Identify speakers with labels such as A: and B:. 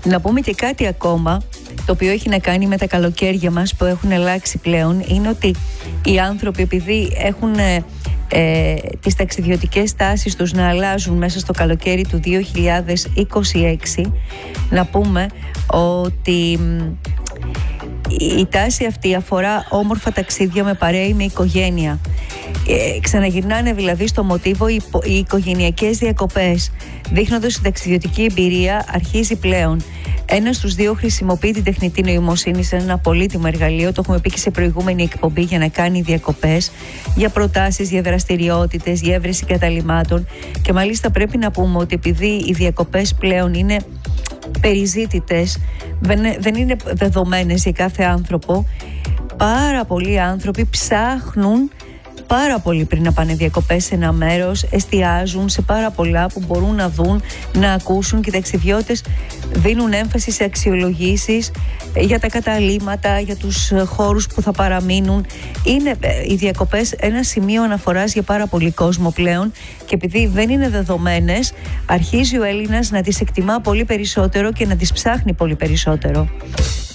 A: Να πούμε και κάτι ακόμα, το οποίο έχει να κάνει με τα καλοκαίρια μας που έχουν αλλάξει πλέον, είναι ότι οι άνθρωποι, επειδή έχουν τις ταξιδιωτικές τάσεις τους να αλλάζουν μέσα στο καλοκαίρι του 2026, να πούμε ότι η τάση αυτή αφορά όμορφα ταξίδια με παρέα ή με οικογένεια. Ξαναγυρνάνε δηλαδή στο μοτίβο οι οικογενειακές διακοπές, δείχνοντας ότι η ταξιδιωτική εμπειρία αρχίζει πλέον. Ένας στους δύο χρησιμοποιεί την τεχνητή νοημοσύνη σε ένα πολύτιμο εργαλείο, το έχουμε πει και σε προηγούμενη εκπομπή, για να κάνει διακοπές, για προτάσεις, για δραστηριότητες, για έβρεση καταλυμάτων. Και μάλιστα πρέπει να πούμε ότι επειδή οι διακοπές πλέον είναι περιζήτητες, δεν είναι δεδομένες για κάθε άνθρωπο, πάρα πολλοί άνθρωποι ψάχνουν πάρα πολύ πριν να πάνε διακοπές σε ένα μέρος, εστιάζουν σε πάρα πολλά που μπορούν να δουν, να ακούσουν, και οι ταξιδιώτες δίνουν έμφαση σε αξιολογήσεις για τα καταλύματα, για τους χώρους που θα παραμείνουν. Είναι οι διακοπές ένα σημείο αναφοράς για πάρα πολύ κόσμο πλέον, και επειδή δεν είναι δεδομένες, αρχίζει ο Έλληνας να τις εκτιμά πολύ περισσότερο και να τις ψάχνει πολύ περισσότερο.